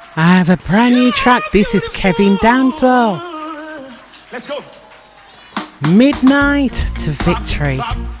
I have a brand new track. This is Kevin Downswell. Let's go. Midnight to Victory.